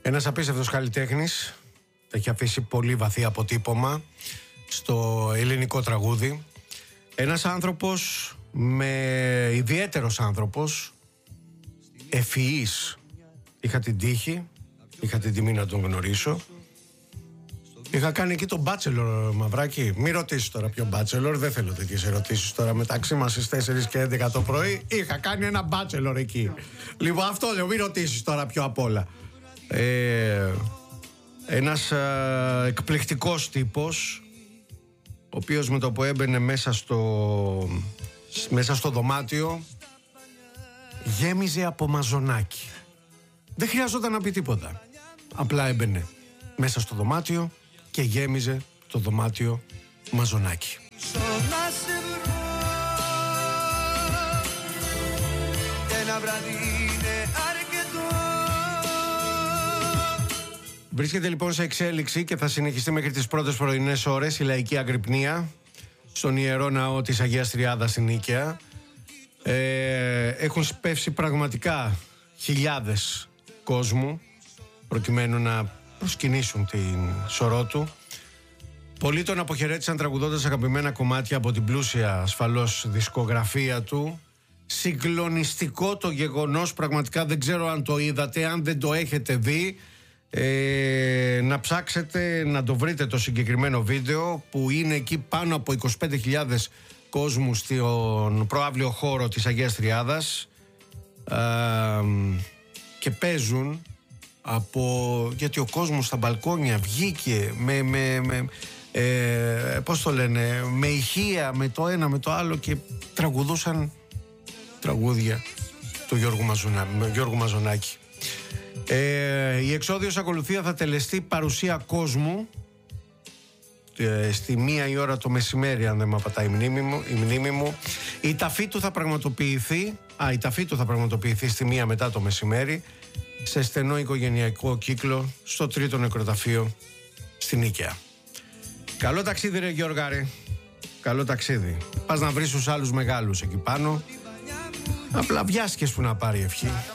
Ένας απίστευτος καλλιτέχνης, έχει αφήσει πολύ βαθύ αποτύπωμα στο ελληνικό τραγούδι. Ένας άνθρωπος, ιδιαίτερος άνθρωπος, ευφυής. Είχα την τύχη, είχα την τιμή να τον γνωρίσω. Είχα κάνει εκεί τον Bachelor, Μαυράκη. Μη ρωτήσεις τώρα ποιο Bachelor, δεν θέλω τέτοιες ερωτήσεις τώρα μεταξύ μας στις 4 και 11 το πρωί. Είχα κάνει ένα Bachelor εκεί. Λοιπόν, αυτό λέω, μη ρωτήσεις τώρα πιο απ' όλα. Ένας εκπληκτικός τύπος, ο οποίος με το που έμπαινε μέσα στο δωμάτιο γέμιζε από μαζονάκι. Δεν χρειαζόταν να πει τίποτα. Απλά έμπαινε μέσα στο δωμάτιο και γέμιζε το δωμάτιο μαζονάκι. Βρίσκεται λοιπόν σε εξέλιξη και θα συνεχιστεί μέχρι τις πρώτες πρωινές ώρες η λαϊκή αγρυπνία στον Ιερό Ναό της Αγίας Τριάδας στην Νίκαια. Έχουν σπεύσει πραγματικά χιλιάδες κόσμου προκειμένου να προσκυνήσουν την σωρό του. Πολλοί τον αποχαιρέτησαν τραγουδώντας αγαπημένα κομμάτια από την πλούσια ασφαλώς δισκογραφία του. Συγκλονιστικό το γεγονός, πραγματικά δεν ξέρω αν το είδατε, αν δεν το έχετε δει, να ψάξετε να το βρείτε το συγκεκριμένο βίντεο που είναι εκεί πάνω από 25.000 κόσμου στον προαύλιο χώρο της Αγίας Τριάδας και παίζουν γιατί ο κόσμος στα μπαλκόνια βγήκε πώς το λένε, με ηχεία, με το ένα με το άλλο και τραγουδούσαν τραγούδια του Γιώργου Μαζονάκη. Η εξόδιος ακολουθία θα τελεστεί παρουσία κόσμου στη 1 η ώρα το μεσημέρι, αν δεν με απατάει η μνήμη μου. Η ταφή του θα πραγματοποιηθεί στη 1 μετά το μεσημέρι σε στενό οικογενειακό κύκλο στο 3ο νεκροταφείο στη Νίκαια. Καλό ταξίδι ρε Γιώργαρε, καλό ταξίδι. Πας να βρεις τους άλλους μεγάλους εκεί πάνω. Απλά βιάσκες που να πάρει ευχή.